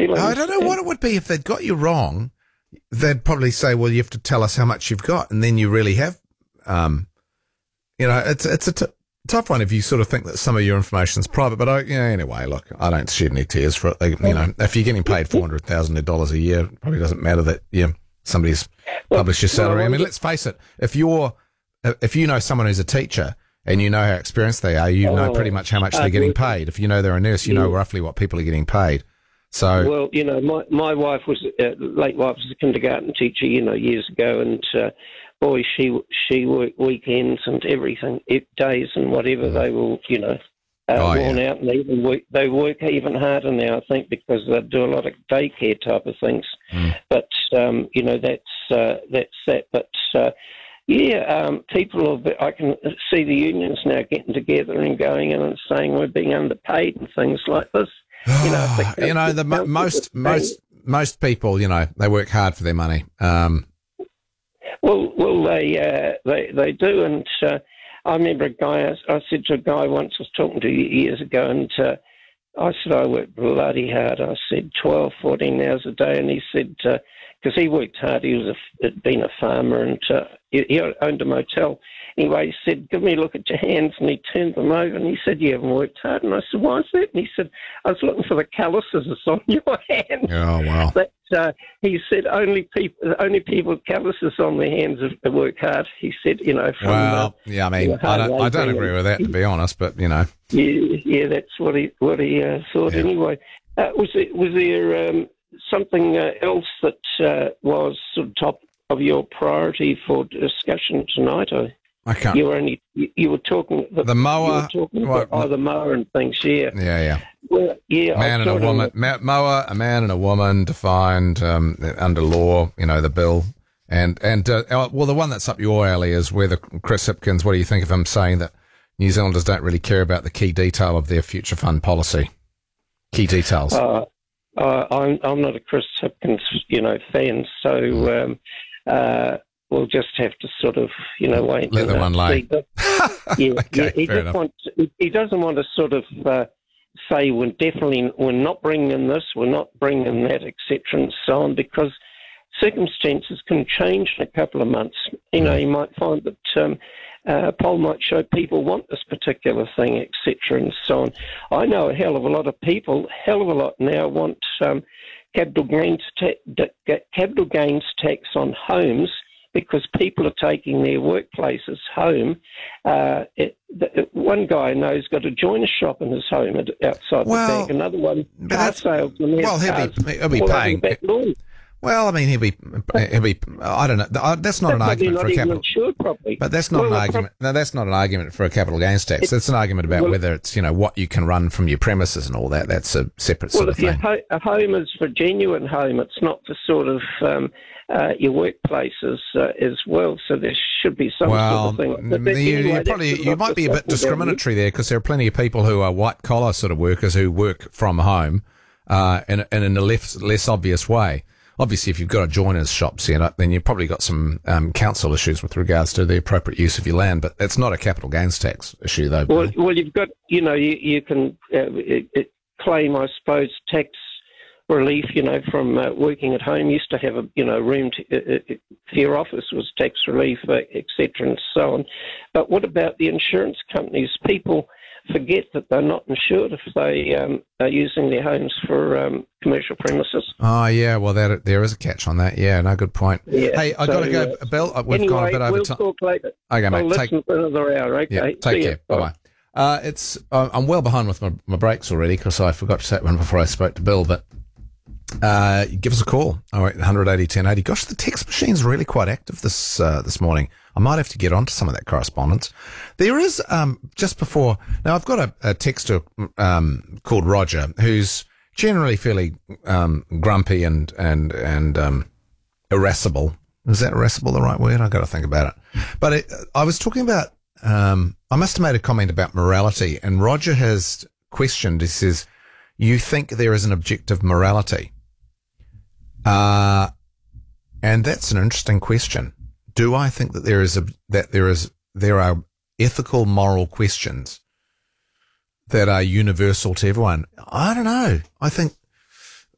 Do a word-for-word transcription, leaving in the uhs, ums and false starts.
feelings. I don't know what it would be if they'd got you wrong. They'd probably say, well, you have to tell us how much you've got, and then you really have, um, you know, it's it's a t- tough one if you sort of think that some of your information is private. But I, you know, anyway, look, I don't shed any tears for it. They, you know, if you're getting paid four hundred thousand dollars a year, it probably doesn't matter that yeah somebody's published your salary. I mean, let's face it. If you're, if you know someone who's a teacher and you know how experienced they are, you know pretty much how much they're getting paid. If you know they're a nurse, you know roughly what people are getting paid. So, well, you know, my my wife was uh, late wife was a kindergarten teacher, you know, years ago, and uh, boy, she she worked weekends and everything, it, days and whatever. They were, you know, uh, Oh, worn yeah. out, and even work, they work even harder now, I think, because they do a lot of daycare type of things. Mm. But um, you know, that's uh, that's that. But uh, yeah, um, people are. bit- I can see the unions now getting together and going in and saying we're being underpaid and things like this. You know, if the you know, the mo- council most was paying- most most people, you know, they work hard for their money. Um, Well, well, they uh, they they do, and uh, I remember a guy. I, I said to a guy once I was talking to years ago, and uh, I said I work bloody hard. I said twelve, fourteen hours a day, and he said because he worked hard. He was a, had been a farmer, and uh, he, he owned a motel. Anyway, he said, "Give me a look at your hands," and he turned them over, and he said, "You haven't worked hard." And I said, "Why is that?" And he said, "I was looking for the calluses that's on your hands." oh wow. But uh, he said only people, only people with calluses on their hands have work hard. He said, you know, from Well, uh, yeah, I mean, you know, I don't, I don't hard agree labouring. with that, to be honest, but, you know. Yeah, yeah, that's what he what he uh, thought. Yeah. Anyway, uh, was there was there um, something uh, else that uh, was sort of top of your priority for discussion tonight? Or I can't. you were only you, you were talking The mower, You were talking well, about, oh, the mower and things. Yeah, Yeah, yeah. well, yeah. Man I and a sort of- woman, ma- mower, a man and a woman defined um, under law, you know, the bill. And, and uh, uh, well, the one that's up your alley is whether Chris Hipkins, what do you think of him saying that New Zealanders don't really care about the key detail of their future fund policy? Key details. Uh, uh, I'm I'm not a Chris Hipkins, you know, fan, so um, uh, we'll just have to sort of, you know, wait. Let and, the uh, one lay. see. But, yeah, Okay, yeah, he fair just enough. wants. He, he doesn't want to sort of uh, say we're definitely we're not bringing in this, we're not bringing in that, et cetera, and so on, because circumstances can change in a couple of months. You know, you might find that um, uh, a poll might show people want this particular thing, et cetera, and so on. I know a hell of a lot of people, hell of a lot now, want um, capital gains ta- da- capital gains tax on homes because people are taking their workplaces home. Uh, it, the, one guy I know has got a joiner shop in his home at, outside Well, the back. Another one, but car that's- salesman. well, he'll be- cars he'll be all over paying- the back lawn. Well, I mean, he'll be, he'll be, I don't know. Uh, That's not an But they're argument not for a even capital. insured properly. But that's not Well, an the argument. No, that's not an argument for a capital gains tax. It's- That's an argument about well- whether it's, you know, what you can run from your premises and all that. That's a separate Well, sort of if your thing. ho- a home is for genuine home, it's not for sort of um, uh, your workplaces uh, as well. So there should be some Well, sort of thing. But you, anyway, you that's probably not you might be a bit discussable, discriminatory there because there are plenty of people who are white collar sort of workers who work from home, uh, in, in a less less obvious way. Obviously, if you've got a joiner's shop set up, then you've probably got some um, council issues with regards to the appropriate use of your land. But it's not a capital gains tax issue, though. Well, Billy. well, you've got, you know, you, you can uh, it, it claim, I suppose, tax relief, you know, from uh, working at home. You used to have a, you know, room to, uh, uh, for your office was tax relief, uh, et cetera, and so on. But what about the insurance companies? People forget that they're not insured if they um, are using their homes for um, commercial premises. Oh, yeah. Well, that, there is a catch on that. Yeah, no, good point. Yeah, Hey, I've so, got to go, uh, Bill. We've anyway, gone a bit over we'll time. talk later. Okay, mate. I'll Take, listen for another hour. Okay. yeah, take See care. ya. Bye bye. Uh, it's uh, I'm well behind with my, my breaks already because I forgot to take one before I spoke to Bill. But uh, give us a call. Oh, eight hundred eighty ten eighty. Gosh, the text machine's really quite active this uh, this morning. I might have to get onto some of that correspondence. There is um, just before now. I've got a, a texter um, called Roger who's generally fairly um, grumpy and and and um, irascible. Is that irascible the right word? I've got to think about it. But it, I was talking about. Um, I must have made a comment about morality, and Roger has questioned. He says, "You think there is an objective morality?" Uh, and that's an interesting question. Do I think that there is a, that there is, there are ethical, moral questions that are universal to everyone? I don't know. I think,